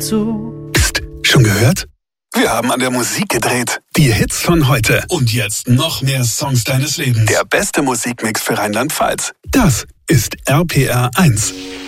zu. Psst, schon gehört? Wir haben an der Musik gedreht. Die Hits von heute. Und jetzt noch mehr Songs deines Lebens. Der beste Musikmix für Rheinland-Pfalz. Das ist RPR 1.